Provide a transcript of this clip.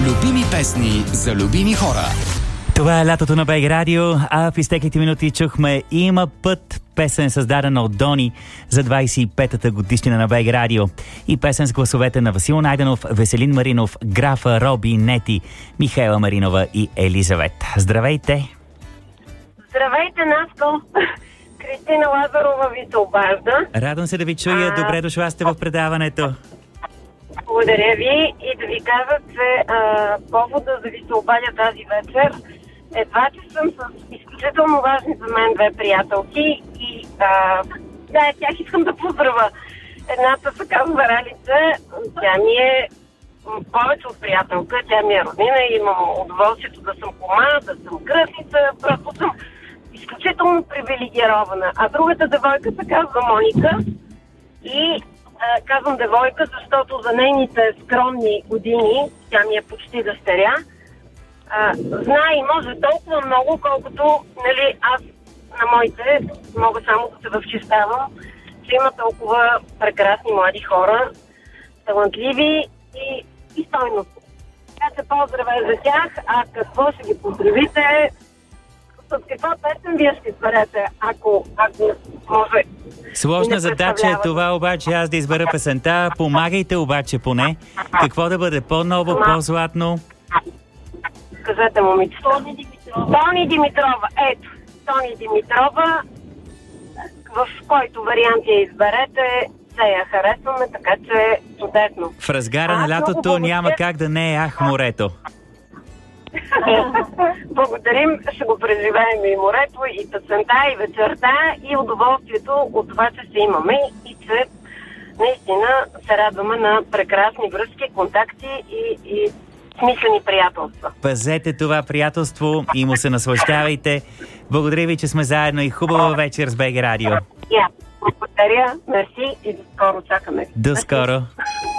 Любими песни за любими хора. Това е лятото на БГ Радио, а в изтеклите минути чухме "Има път", песен създадена от Дони за 25-та годишнина на БГ Радио, и песен с гласовете на Васил Найденов, Веселин Маринов, Графа, Роби, Нети, Михайла Маринова и Елизавет. Здравейте! Здравейте, Наско! Кристина Лазарова ви се обажда. Радвам се да ви чуя. Добре дошла сте в предаването. Благодаря ви и да ви кажа, че повода да ви се обадя тази вечер е това, че съм с изключително важни за мен две приятелки и тях искам да поздравя. Едната се казва Ралица, тя ми е повече от приятелка, тя ми е роднина и имам удоволствието да съм кума, да съм кръстница, просто съм изключително привилегирована. А другата девойка се казва Моника и казвам девойка, защото за нейните скромни години, тя ми е почти дъщеря, знае и може толкова много, колкото аз на моите мога само да се възхищавам, че има толкова прекрасни млади хора, талантливи и стойностни. Така се поздравя за тях, а какво ще ги поздравите? С каква песен вие ще изберете, ако може? Сложна задача е това, обаче аз да избера песента. Помагайте обаче поне. Какво да бъде? По-ново, по-златно? Кажете, момиче. Тони Димитрова. Ето, Тони Димитрова. В който вариант я изберете, се я харесваме, така че чудесно. В разгара на лятото няма как да не е "Ах, морето". Благодарим, ще го преживеем и морето, и песента, и вечерта, и удоволствието от това, че се имаме и че наистина се радваме на прекрасни връзки, контакти и смислени приятелства. Пазете това приятелство и му се наслаждавайте. Благодаря ви, че сме заедно и хубава вечер с БГ Радио. Благодаря, мерси и до скоро чакаме. До скоро.